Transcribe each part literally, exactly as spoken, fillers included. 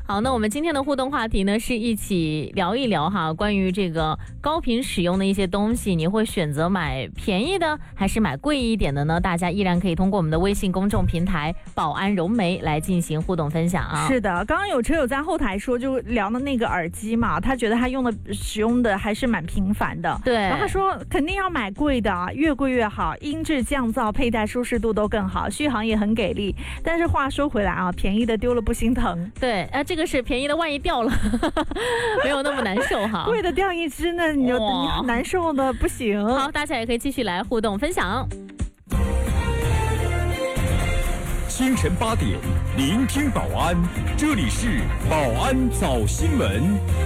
好，那我们今天的互动话题呢，是一起聊一聊哈，关于这个高频使用的一些东西，你会选择买便宜的还是买贵一点的呢？大家依然可以通过我们的微信公众平台宝安融媒来进行互动分享啊。 是的，刚刚有车友在后台说，就聊的那个耳机嘛，他觉得他用的使用的还是蛮频繁的。 对， 然后他说肯定要买贵的啊，越贵越好，音质降噪、佩戴舒适度都更好，续航也很给力。但是话说回来啊，便宜的丢了不心疼。 对，啊，这个是便宜的，万一掉了，没有那么难受哈。 贵的掉一只呢，你就你难受的不行。 好，大家也可以继续来互动分享。 清晨八点，聆听宝安，这里是宝安早新闻。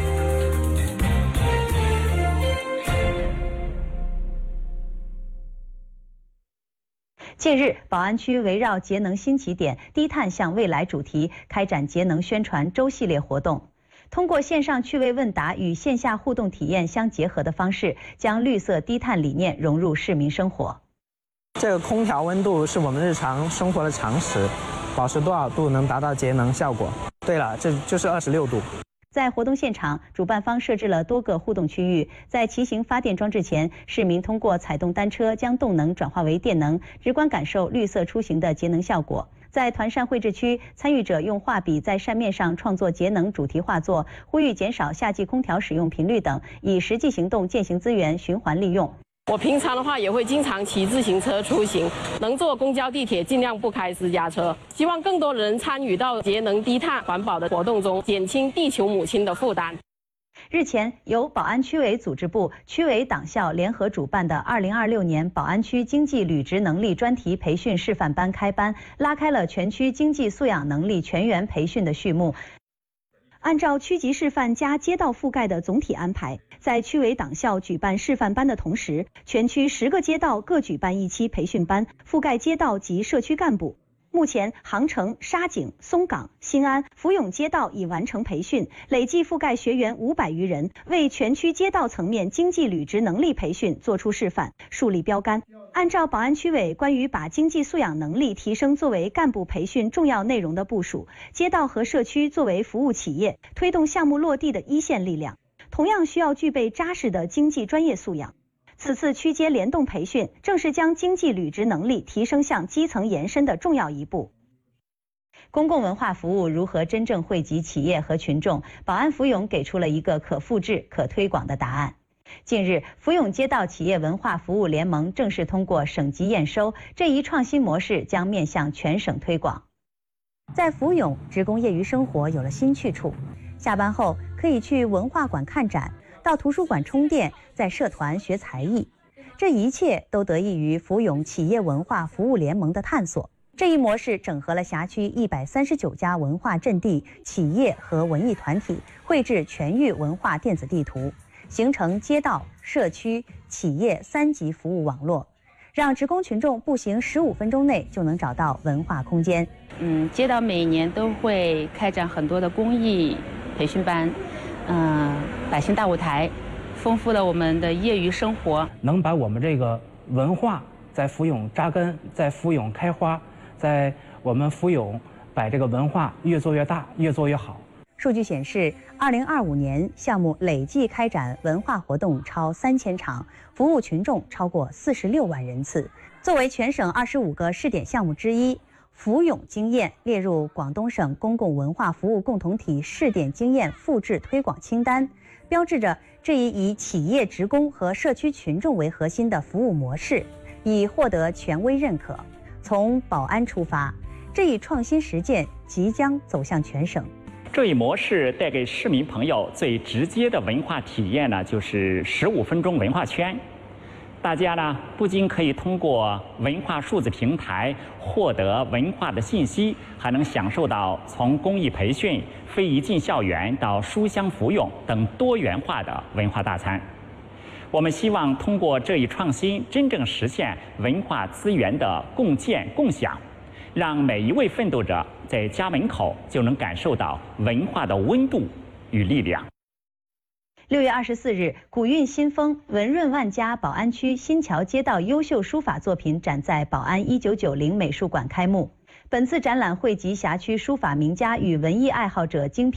近日，宝安区围绕节能新起点、低碳向未来主题，开展节能宣传周系列活动。通过线上趣味问答与线下互动体验相结合的方式，将绿色低碳理念融入市民生活。 这个空调温度是我们日常生活的常识，保持多少度能达到节能效果？对了，这就是二十六度。 在活动现场，主办方设置了多个互动区域，在骑行发电装置前，市民通过踩动单车将动能转化为电能，直观感受绿色出行的节能效果。在团扇绘制区，参与者用画笔在扇面上创作节能主题画作，呼吁减少夏季空调使用频率等，以实际行动践行资源循环利用。 我平常的话也会经常骑自行车出行，能坐公交、地铁尽量不开私家车。希望更多人参与到节能低碳环保的活动中，减轻地球母亲的负担。 日前，由宝安区委组织部、区委党校联合主办的二零二六年宝安区经济履职能力专题培训示范班开班，拉开了全区经济素养能力全员培训的序幕。按照区级示范加街道覆盖的总体安排，在区委党校举办示范班的同时，全区十个街道各举办一期培训班，覆盖街道及社区干部。目前，杭城、沙井、松岗、新安、福永街道已完成培训，累计覆盖学员五百余人，为全区街道层面经济履职能力培训作出示范，树立标杆。按照宝安区委关于把经济素养能力提升作为干部培训重要内容的部署，街道和社区作为服务企业，推动项目落地的一线力量，同样需要具备扎实的经济专业素养。此次区街联动培训，正是将经济履职能力提升向基层延伸的重要一步。公共文化服务如何真正惠及企业和群众？宝安福永给出了一个可复制、可推广的答案。近日，福永街道企业文化服务联盟正式通过省级验收，这一创新模式将面向全省推广。在福永，职工业余生活有了新去处，下班后可以去文化馆看展，到图书馆充电，在社团学才艺，这一切都得益于福永企业文化服务联盟的探索。这一模式整合了辖区一百三十九家文化阵地、企业和文艺团体，绘制全域文化电子地图，形成街道、社区、企业三级服务网络，让职工群众步行十五分钟内就能找到文化空间。 嗯，街道每年都会开展很多的公益培训班。嗯，百姓大舞台，丰富了我们的业余生活， 能把我们这个文化在福永扎根，在福永开花，在我们福永把这个文化越做越大，越做越好。 数据显示，二零二五年项目累计开展文化活动超三千场，服务群众超过四十六万人次。作为全省二十五个试点项目之一，福永经验列入广东省公共文化服务共同体试点经验复制推广清单，标志着这一以企业职工和社区群众为核心的服务模式已获得权威认可。从宝安出发，这一创新实践即将走向全省。 这一模式带给市民朋友最直接的文化体验呢，就是十五分钟文化圈。大家呢不仅可以通过文化数字平台获得文化的信息，还能享受到从公益培训、非遗进校园到书香福永等多元化的文化大餐。我们希望通过这一创新，真正实现文化资源的共建共享，让每一位奋斗者在家门口就能感受到文化的温度与力量。 六月二十四日，古韵新风、文润万家宝安区新桥街道优秀书法作品展在宝安一九九零美术馆开幕。本次展览汇集辖区书法名家与文艺爱好者精品